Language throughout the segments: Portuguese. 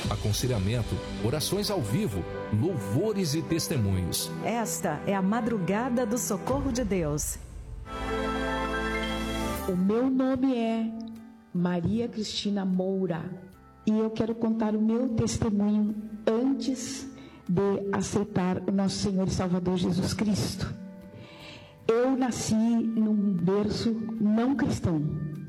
aconselhamento, orações ao vivo, louvores e testemunhos. Esta é a Madrugada do Socorro de Deus. O meu nome é Maria Cristina Moura e eu quero contar o meu testemunho antes de aceitar o nosso Senhor e Salvador Jesus Cristo. Eu nasci num berço não cristão.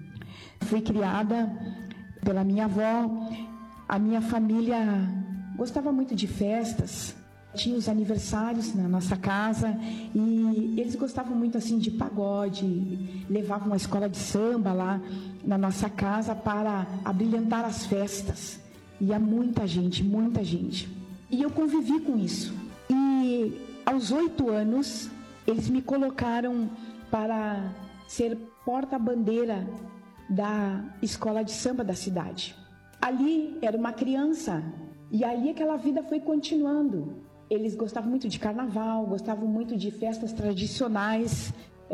Fui criada pela minha avó. A minha família gostava muito de festas. Tinha os aniversários na nossa casa e eles gostavam muito assim de pagode. Levavam uma escola de samba lá na nossa casa para abrilhantar as festas. Ia muita gente, muita gente. E eu convivi com isso. E aos 8 anos, eles me colocaram para ser porta-bandeira da escola de samba da cidade. Ali era uma criança e ali aquela vida foi continuando. Eles gostavam muito de carnaval, gostavam muito de festas tradicionais,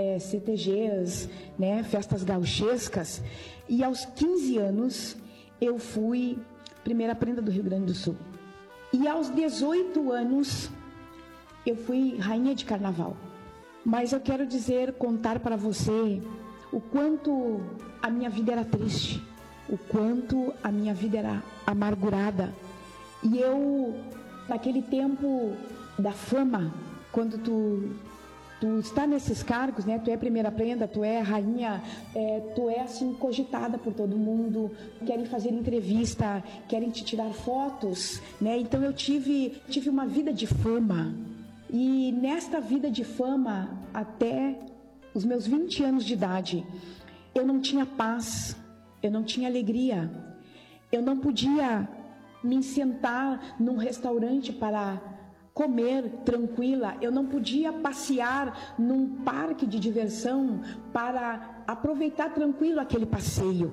CTGs, né, festas gauchescas. E aos 15 anos eu fui primeira prenda do Rio Grande do Sul. E aos 18 anos eu fui rainha de carnaval. Mas eu quero contar para você o quanto a minha vida era triste, o quanto a minha vida era amargurada. E eu, naquele tempo da fama, quando tu está nesses cargos, né? Tu é primeira prenda, tu é rainha, tu é assim cogitada por todo mundo, querem fazer entrevista, querem te tirar fotos, né? Então eu tive uma vida de fama. E nesta vida de fama, até os meus 20 anos de idade, eu não tinha paz, eu não tinha alegria, eu não podia me sentar num restaurante para comer tranquila, eu não podia passear num parque de diversão para aproveitar tranquilo aquele passeio,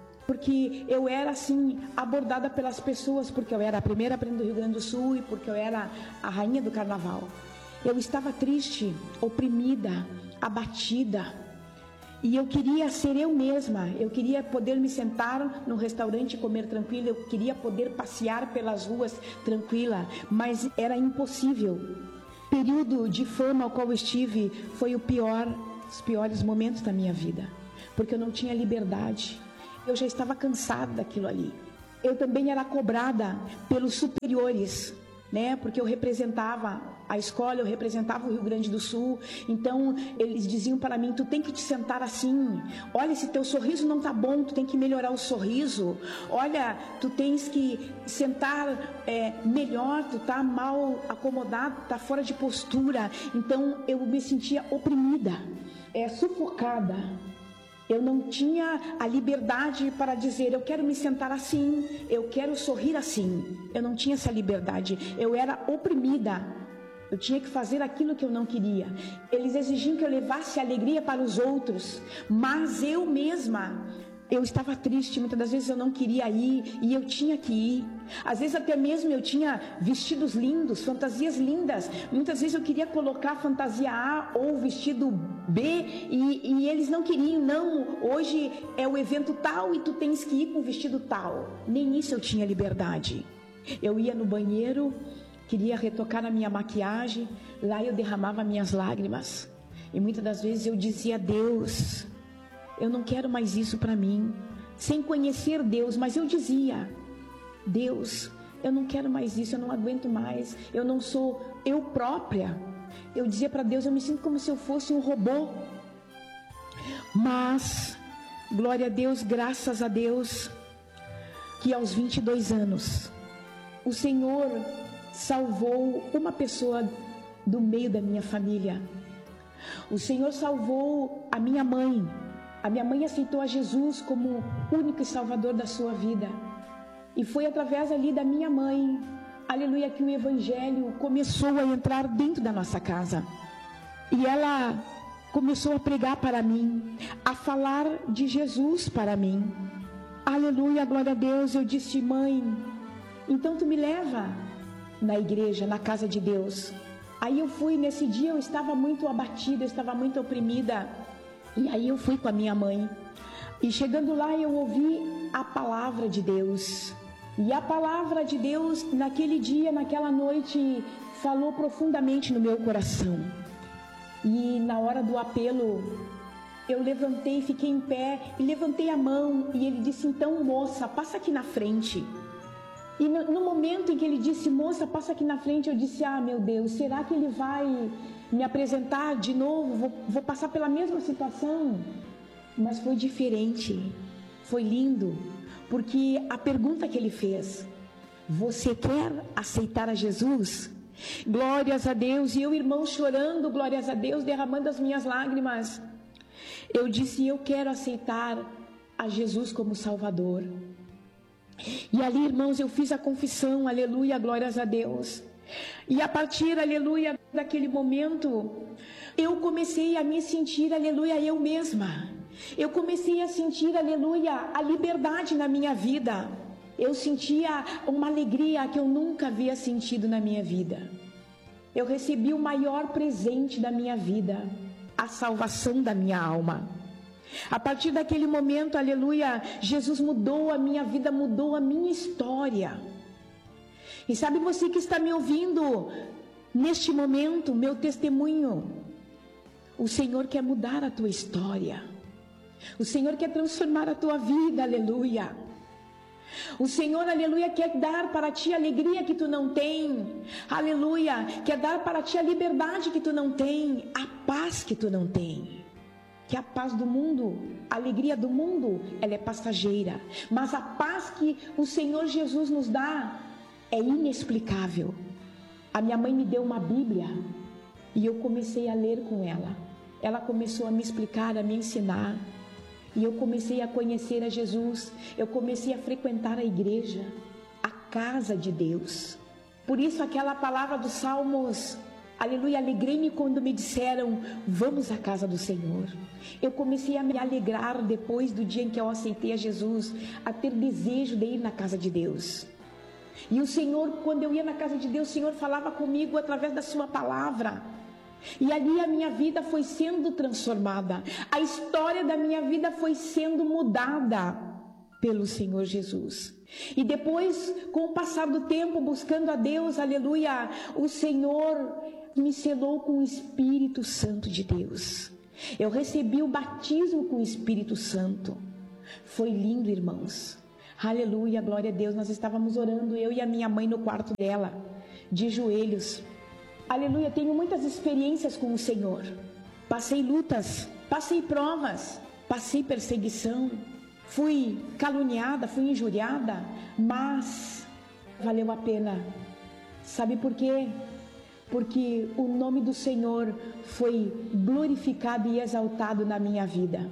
porque eu era assim abordada pelas pessoas, porque eu era a primeira prenda do Rio Grande do Sul e porque eu era a rainha do carnaval. Eu estava triste, oprimida, abatida. E eu queria ser eu mesma, eu queria poder me sentar num restaurante e comer tranquila, eu queria poder passear pelas ruas tranquila, mas era impossível. O período de fama ao qual eu estive foi os piores momentos da minha vida, porque eu não tinha liberdade, eu já estava cansada daquilo ali. Eu também era cobrada pelos superiores, né? Porque eu representava a escola, eu representava o Rio Grande do Sul, então eles diziam para mim, tu tem que te sentar assim, olha, se teu sorriso não tá bom, tu tem que melhorar o sorriso, olha, tu tens que sentar melhor, tu tá mal acomodado, tá fora de postura. Então eu me sentia oprimida, sufocada. Eu não tinha a liberdade para dizer, eu quero me sentar assim, eu quero sorrir assim. Eu não tinha essa liberdade, eu era oprimida. Eu tinha que fazer aquilo que eu não queria. Eles exigiam que eu levasse alegria para os outros, mas eu mesma, eu estava triste, muitas das vezes eu não queria ir e eu tinha que ir. Às vezes até mesmo eu tinha vestidos lindos, fantasias lindas. Muitas vezes eu queria colocar fantasia A ou vestido B e eles não queriam. Não, hoje é o evento tal e tu tens que ir com o vestido tal. Nem isso eu tinha liberdade. Eu ia no banheiro, queria retocar a minha maquiagem, lá eu derramava minhas lágrimas. E muitas das vezes eu dizia, Deus, eu não quero mais isso para mim, sem conhecer Deus, mas eu dizia, Deus, eu não quero mais isso, eu não aguento mais, eu não sou eu própria. Eu dizia para Deus, eu me sinto como se eu fosse um robô. Mas, glória a Deus, graças a Deus, que aos 22 anos, o Senhor salvou uma pessoa do meio da minha família. O Senhor salvou a minha mãe. A minha mãe aceitou a Jesus como único e salvador da sua vida. E foi através ali da minha mãe, aleluia, que o evangelho começou a entrar dentro da nossa casa. E ela começou a pregar para mim, a falar de Jesus para mim. Aleluia, glória a Deus. Eu disse, mãe, então tu me leva na igreja, na casa de Deus. Aí eu fui, nesse dia eu estava muito abatida, eu estava muito oprimida. E aí eu fui com a minha mãe. E chegando lá eu ouvi a palavra de Deus. E a palavra de Deus, naquele dia, naquela noite, falou profundamente no meu coração. E na hora do apelo, eu levantei, fiquei em pé e levantei a mão. E ele disse: então, moça, passa aqui na frente. E no momento em que ele disse: moça, passa aqui na frente, eu disse: ah, meu Deus, será que ele vai me apresentar de novo? Vou passar pela mesma situação? Mas foi diferente, foi lindo, porque a pergunta que ele fez: você quer aceitar a Jesus? Glórias a Deus. E eu, irmão, chorando, glórias a Deus, derramando as minhas lágrimas, eu disse: eu quero aceitar a Jesus como Salvador. E ali, irmãos, eu fiz a confissão, aleluia, glórias a Deus. E a partir, aleluia, daquele momento, eu comecei a me sentir, aleluia, eu mesma. Eu comecei a sentir, aleluia, a liberdade na minha vida. Eu sentia uma alegria que eu nunca havia sentido na minha vida. Eu recebi o maior presente da minha vida, a salvação da minha alma. A partir daquele momento, aleluia, Jesus mudou a minha vida, mudou a minha história. E sabe, você que está me ouvindo, neste momento, meu testemunho, o Senhor quer mudar a tua história. O Senhor quer transformar a tua vida, aleluia. O Senhor, aleluia, quer dar para ti a alegria que tu não tem, aleluia, quer dar para ti a liberdade que tu não tem, a paz que tu não tem. Que a paz do mundo, a alegria do mundo, ela é passageira, mas a paz que o Senhor Jesus nos dá é inexplicável. A minha mãe me deu uma Bíblia e eu comecei a ler com ela. Ela começou a me explicar, a me ensinar. E eu comecei a conhecer a Jesus, eu comecei a frequentar a igreja, a casa de Deus. Por isso aquela palavra dos Salmos, aleluia, alegrei-me quando me disseram: vamos à casa do Senhor. Eu comecei a me alegrar depois do dia em que eu aceitei a Jesus, a ter desejo de ir na casa de Deus. E o Senhor, quando eu ia na casa de Deus, o Senhor falava comigo através da sua palavra. E ali a minha vida foi sendo transformada, a história da minha vida foi sendo mudada pelo Senhor Jesus. E depois, com o passar do tempo, buscando a Deus, aleluia, o Senhor me selou com o Espírito Santo de Deus. Eu recebi o batismo com o Espírito Santo. Foi lindo, irmãos. Aleluia, glória a Deus. Nós estávamos orando, eu e a minha mãe no quarto dela, de joelhos. Aleluia, tenho muitas experiências com o Senhor. Passei lutas, passei provas, passei perseguição, fui caluniada, fui injuriada, mas valeu a pena. Sabe por quê? Porque o nome do Senhor foi glorificado e exaltado na minha vida.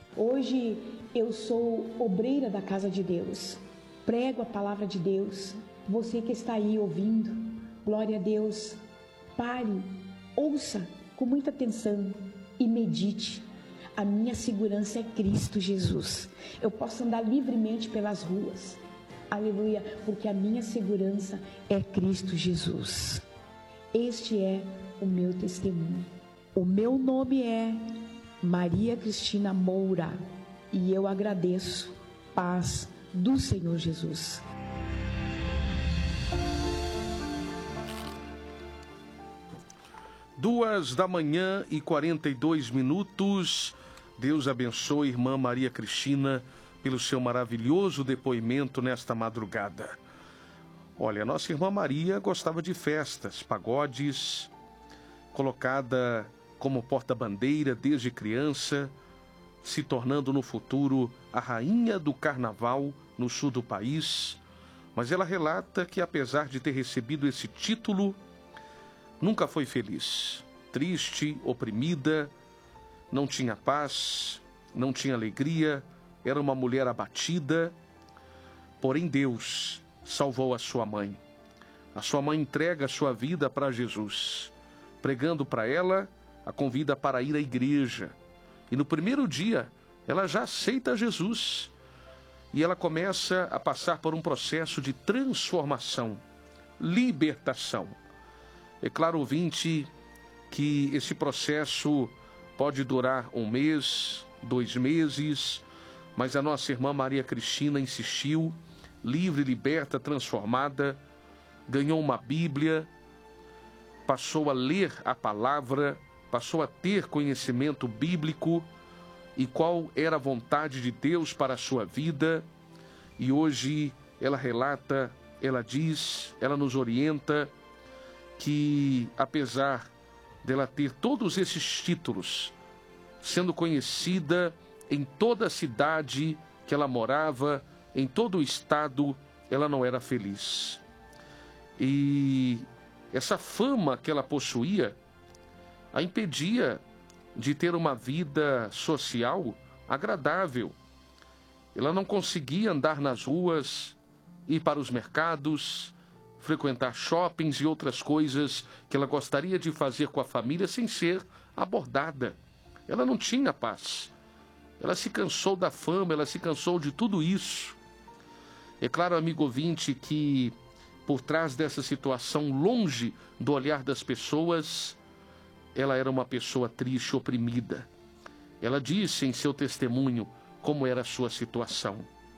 Hoje eu sou obreira da casa de Deus, prego a palavra de Deus. Você que está aí ouvindo, glória a Deus. Pare, ouça com muita atenção e medite. A minha segurança é Cristo Jesus. Eu posso andar livremente pelas ruas. Aleluia, porque a minha segurança é Cristo Jesus. Este é o meu testemunho. O meu nome é Maria Cristina Moura e eu agradeço. Paz do Senhor Jesus. 2h42. Deus abençoe, irmã Maria Cristina, pelo seu maravilhoso depoimento nesta madrugada. Olha, nossa irmã Maria gostava de festas, pagodes, colocada como porta-bandeira desde criança, se tornando no futuro a rainha do carnaval no sul do país. Mas ela relata que, apesar de ter recebido esse título, nunca foi feliz, triste, oprimida, não tinha paz, não tinha alegria, era uma mulher abatida. Porém, Deus salvou a sua mãe. A sua mãe entrega a sua vida para Jesus. Pregando para ela, a convida para ir à igreja. E no primeiro dia, ela já aceita Jesus. E ela começa a passar por um processo de transformação, libertação. É claro, ouvinte, que esse processo pode durar 1 mês, 2 meses, mas a nossa irmã Maria Cristina insistiu, livre, liberta, transformada, ganhou uma Bíblia, passou a ler a palavra, passou a ter conhecimento bíblico e qual era a vontade de Deus para a sua vida. E hoje ela relata, ela diz, ela nos orienta que, apesar dela ter todos esses títulos, sendo conhecida em toda a cidade que ela morava, em todo o estado, ela não era feliz. E essa fama que ela possuía a impedia de ter uma vida social agradável. Ela não conseguia andar nas ruas, ir para os mercados, frequentar shoppings e outras coisas que ela gostaria de fazer com a família sem ser abordada. Ela não tinha paz. Ela se cansou da fama, ela se cansou de tudo isso. É claro, amigo ouvinte, que por trás dessa situação, longe do olhar das pessoas, ela era uma pessoa triste, oprimida. Ela disse em seu testemunho como era a sua situação.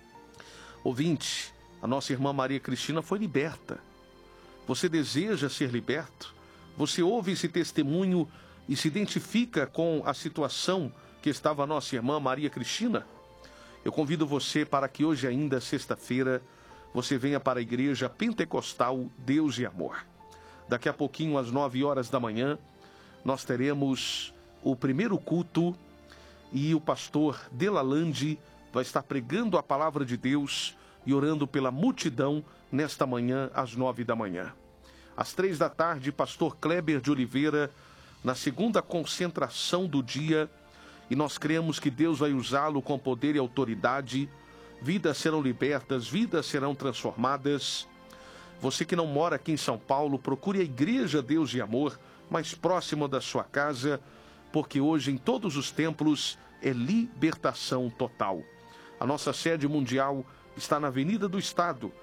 Ouvinte, a nossa irmã Maria Cristina foi liberta. Você deseja ser liberto? Você ouve esse testemunho e se identifica com a situação que estava a nossa irmã Maria Cristina? Eu convido você para que hoje ainda, sexta-feira, você venha para a Igreja Pentecostal Deus e Amor. Daqui a pouquinho, às 9 horas da manhã, nós teremos o primeiro culto e o pastor Delalande vai estar pregando a palavra de Deus e orando pela multidão nesta manhã, às 9 da manhã. Às 3 da tarde, pastor Kleber de Oliveira, na segunda concentração do dia, e nós cremos que Deus vai usá-lo com poder e autoridade. Vidas serão libertas, vidas serão transformadas. Você que não mora aqui em São Paulo, procure a Igreja Deus e Amor mais próxima da sua casa, porque hoje em todos os templos é libertação total. A nossa sede mundial está na Avenida do Estado,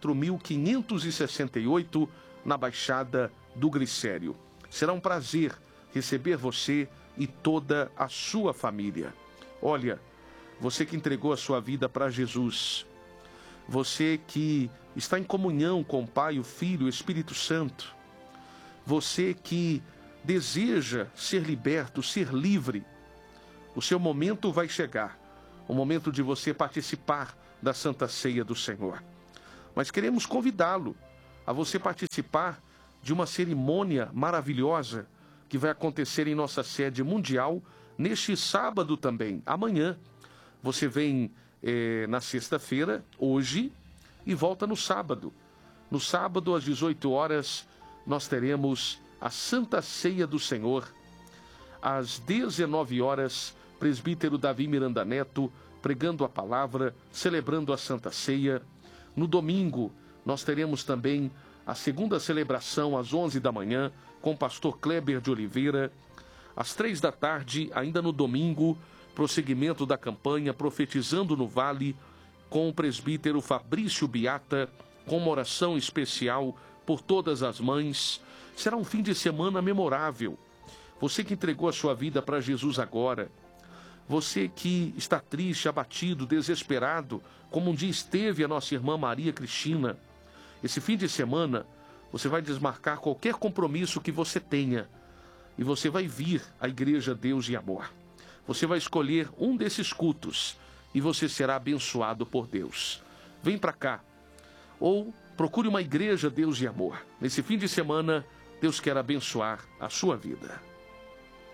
4.568, na Baixada do Glicério. Será um prazer receber você e toda a sua família. Olha, você que entregou a sua vida para Jesus, você que está em comunhão com o Pai, o Filho, o Espírito Santo, você que deseja ser liberto, ser livre, o seu momento vai chegar, o momento de você participar da Santa Ceia do Senhor. Mas queremos convidá-lo a você participar de uma cerimônia maravilhosa que vai acontecer em nossa sede mundial neste sábado também, amanhã. Você vem na sexta-feira, hoje, e volta no sábado. No sábado, às 18 horas, nós teremos a Santa Ceia do Senhor. Às 19 horas, presbítero Davi Miranda Neto, pregando a palavra, celebrando a Santa Ceia. No domingo, nós teremos também a segunda celebração, às 11 da manhã, com o pastor Kleber de Oliveira. Às 3 da tarde, ainda no domingo, prosseguimento da campanha Profetizando no Vale, com o presbítero Fabrício Beata, com uma oração especial por todas as mães. Será um fim de semana memorável. Você que entregou a sua vida para Jesus agora, você que está triste, abatido, desesperado, como um dia esteve a nossa irmã Maria Cristina, esse fim de semana você vai desmarcar qualquer compromisso que você tenha e você vai vir à Igreja Deus e Amor. Você vai escolher um desses cultos e você será abençoado por Deus. Vem para cá. Ou procure uma Igreja Deus e Amor. Nesse fim de semana, Deus quer abençoar a sua vida.